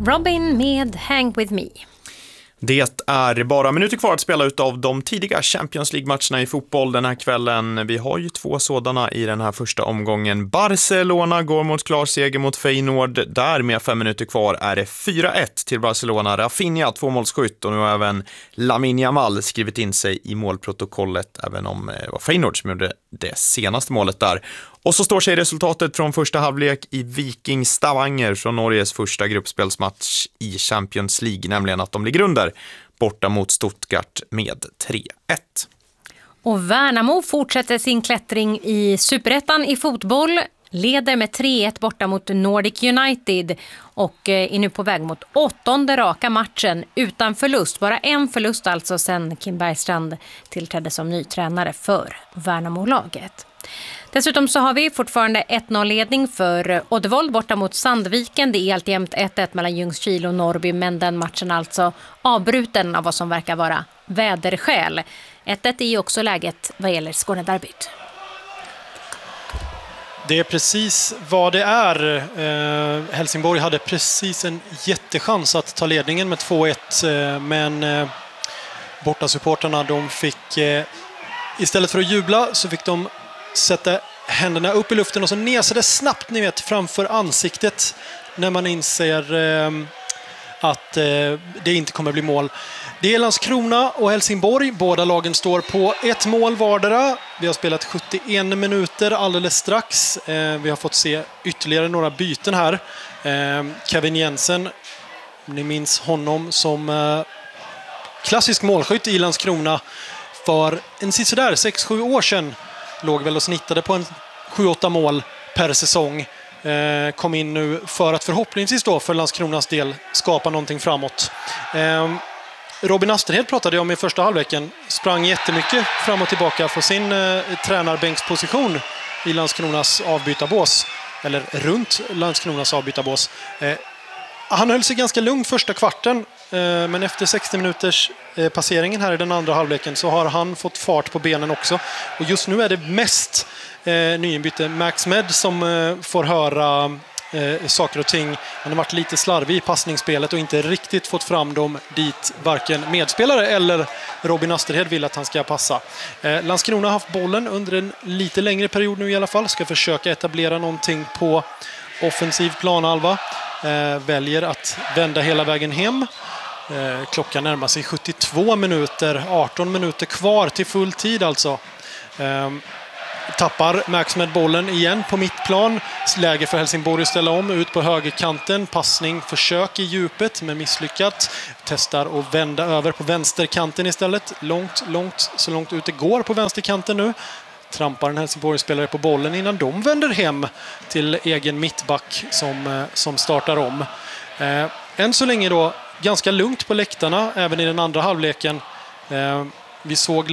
Robin med Hang With Me. Det är bara minuter kvar att spela ut av de tidiga Champions League-matcherna i fotboll den här kvällen. Vi har ju 2 sådana i den här första omgången. Barcelona går mot klar seger mot Feyenoord. Där med 5 minuter kvar är det 4-1 till Barcelona. Rafinha 2-målsskytt och nu har även Lamine Yamal skrivit in sig i målprotokollet, även om det var Feyenoord som gjorde det senaste målet där. Och så står sig resultatet från första halvlek i Viking Stavanger från Norges första gruppspelsmatch i Champions League, nämligen att de ligger under borta mot Stuttgart med 3-1. Och Värnamo fortsätter sin klättring i Superettan i fotboll, leder med 3-1 borta mot Nordic United och är nu på väg mot 8:e raka matchen utan förlust. Bara en förlust alltså sen Kim Bergstrand tillträdde som ny tränare för Värnamo-laget. Dessutom så har vi fortfarande 1-0-ledning för Oddevold borta mot Sandviken. Det är alltjämt 1-1 mellan Ljungskile och Norrby, men den matchen alltså avbruten av vad som verkar vara väderskäl. 1-1 är ju också läget vad gäller Skånederbyt. Det är precis vad det är. Helsingborg hade precis en jättechans att ta ledningen med 2-1, men bortasupporterna, de fick istället för att jubla så fick de sätta händerna upp i luften och så nesade snabbt, ni vet, framför ansiktet när man inser att det inte kommer att bli mål. Det är Landskrona och Helsingborg. Båda lagen står på 1 mål vardera. Vi har spelat 71 minuter alldeles strax. Vi har fått se ytterligare några byten här. Kevin Jensen, ni minns honom som klassisk målskytt i Landskrona för en sådär 6-7 år sedan. Låg väl och snittade på en 7-8 mål per säsong. Kom in nu för att förhoppningsvis då för Landskronas del skapa någonting framåt. Robin Asterhed pratade jag om i första halvleken. Sprang jättemycket fram och tillbaka för sin tränarbänksposition i Landskronas avbytarbås. Eller runt Landskronas avbytarbås. Han höll sig ganska lugn första kvarten. Men efter 60 minuters passeringen här i den andra halvleken så har han fått fart på benen också. Och just nu är det mest nyinbyte Max Med som får höra saker och ting. Han har varit lite slarvig i passningsspelet och inte riktigt fått fram dem dit varken medspelare eller Robin Asterhed vill att han ska passa. Landskrona har haft bollen under en lite längre period nu i alla fall. Ska försöka etablera någonting på offensiv planhalva. Väljer att vända hela vägen hem. Klockan närmar sig 72 minuter. 18 minuter kvar till full tid alltså. Tappar Max med bollen igen på mittplan. Läge för Helsingborg att ställa om ut på högerkanten. Passning, försök i djupet men misslyckat. Testar att vända över på vänsterkanten istället. Så långt ut det går på vänsterkanten nu. Trampar en Helsingborg-spelare på bollen innan de vänder hem till egen mittback som startar om. Än så länge då ganska lugnt på läktarna även i den andra halvleken. Vi såg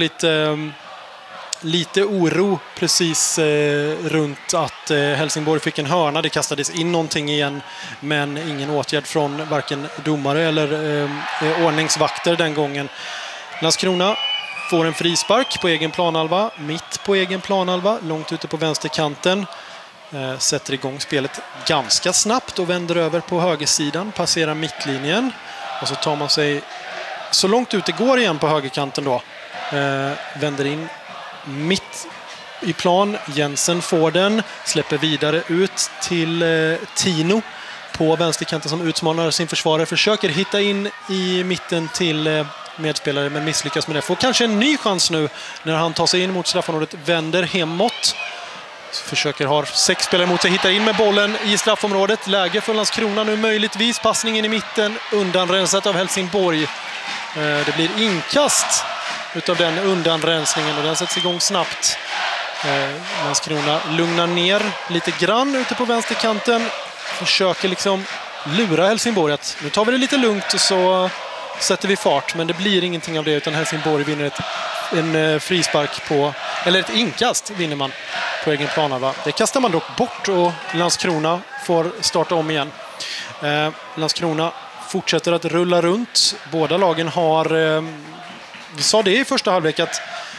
lite oro precis runt att Helsingborg fick en hörna. Det kastades in någonting igen, men ingen åtgärd från varken domare eller ordningsvakter den gången. Landskrona får en frispark på egen planhalva, mitt på egen planhalva, långt ute på vänsterkanten. Sätter igång spelet ganska snabbt och vänder över på högersidan, passerar mittlinjen och så tar man sig så långt ut det går igen på högerkanten då. Vänder in mitt i plan. Jensen får den, släpper vidare ut till Tino på vänsterkanten som utmanar sin försvarare. Försöker hitta in i mitten till medspelare men misslyckas med det. Får kanske en ny chans nu när han tar sig in mot straffområdet, vänder hemåt. Försöker ha 6 spelare mot sig, hittar in med bollen i straffområdet. Läge för Landskrona nu möjligtvis. Passningen i mitten, undanrensat av Helsingborg. Det blir inkast utav den undanrensningen och den sätts igång snabbt. Landskrona lugnar ner lite grann ute på vänsterkanten. Försöker liksom lura Helsingborg att nu tar vi det lite lugnt och så sätter vi fart. Men det blir ingenting av det utan Helsingborg vinner en frispark på, eller ett inkast vinner man på egen planhalva. Det kastar man dock bort och Landskrona får starta om igen. Landskrona fortsätter att rulla runt. Båda lagen har, vi sa det i första halvlek att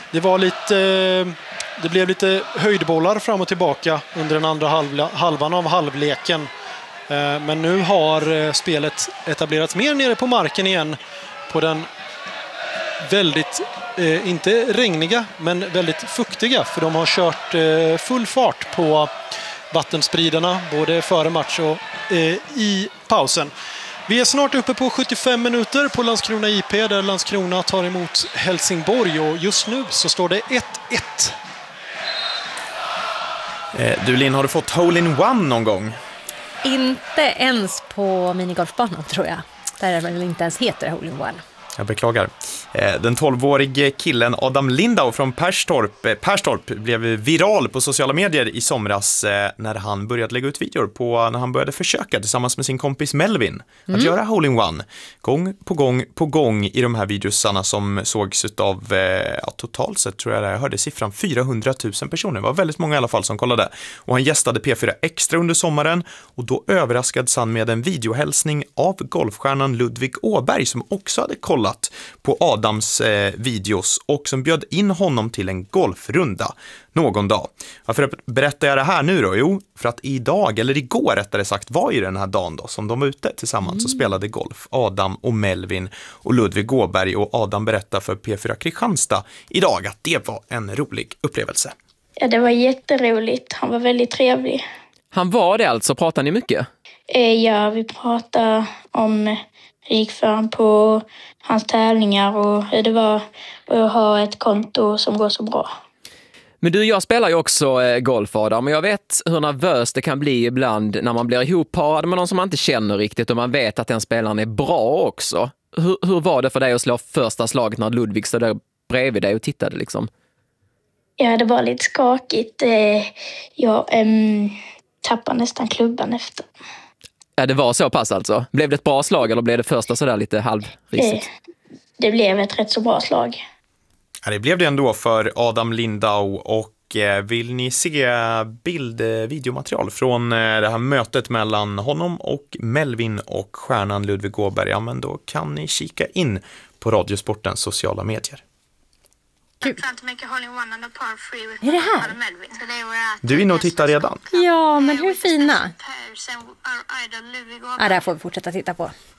det blev lite höjdbollar fram och tillbaka under den andra halvan av halvleken. Men nu har spelet etablerats mer nere på marken igen på den väldigt, inte regniga, men väldigt fuktiga. För de har kört full fart på vattenspridarna både före match och i pausen. Vi är snart uppe på 75 minuter på Landskrona IP där Landskrona tar emot Helsingborg och just nu så står det 1-1. Du Linn, har du fått hole-in-one någon gång? Inte ens på minigolfbanan tror jag. Där det väl inte ens heter hole-in-one. Jag beklagar. Den 12-årige killen Adam Lindau från Perstorp blev viral på sociala medier i somras när han började lägga ut videor när han började försöka tillsammans med sin kompis Melvin att göra hole-in-one. Gång på gång i de här videosarna som sågs av totalt sett tror jag hörde siffran 400 000 personer. Det var väldigt många i alla fall som kollade. Och han gästade P4 Extra under sommaren och då överraskades han med en videohälsning av golfstjärnan Ludvig Åberg som också hade kollat på Adams videos och som bjöd in honom till en golfrunda någon dag. Varför berättar jag det här nu då? Jo, för att igår rättare sagt var ju den här dagen då som de var ute tillsammans och spelade golf. Adam och Melvin och Ludvig Åberg, och Adam berättar för P4 Kristianstad idag att det var en rolig upplevelse. Ja, det var jätteroligt. Han var väldigt trevlig. Han var det alltså? Pratade ni mycket? Ja, vi pratade om hur det gick för honom på hans tävlingar och hur det var att ha ett konto som går så bra. Men du, jag spelar ju också golf, Adam, och jag vet hur nervös det kan bli ibland när man blir ihopparad med någon som man inte känner riktigt och man vet att den spelaren är bra också. Hur var det för dig att slå första slaget när Ludvig stod där bredvid dig och tittade liksom? Ja, det var lite skakigt. Jag tappade nästan klubban efter. Ja, det var så pass alltså. Blev det ett bra slag eller blev det första sådär lite halvrisigt? Det blev ett rätt så bra slag. Ja, det blev det ändå för Adam Lindau, och vill ni se videomaterial från det här mötet mellan honom och Melvin och stjärnan Ludvig Åberg, ja, men då kan ni kika in på Radiosportens sociala medier. Kul. Är det här? Du är inne och tittar redan. Ja, men hur fina? Ja, det här får vi fortsätta titta på.